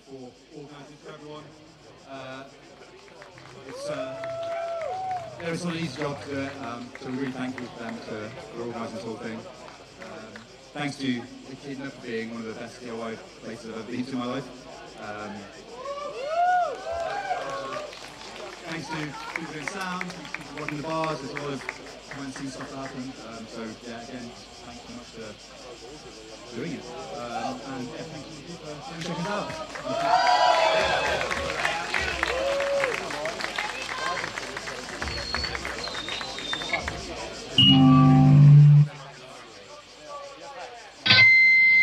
for organising for everyone. It's not an easy job to do it, so we're really thankful to them for organising this whole thing. Thanks to Echidna for being one of the best DIY places I've ever been to in my life. Thanks to people doing sound, thanks to people watching the bars, there's a lot of commenting stuff that happened. So yeah, again, thanks so much for doing it. And yeah, thank you for checking us out.